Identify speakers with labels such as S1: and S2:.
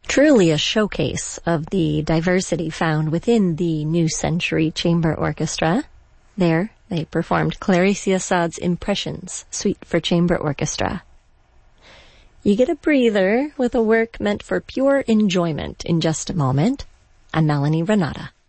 S1: Truly a showcase of the diversity found within the New Century Chamber Orchestra. There, they performed Clarice Assad's Impressions, Suite for Chamber Orchestra. You get a breather with a work meant for pure enjoyment in just a moment. I'm Melanie Renata.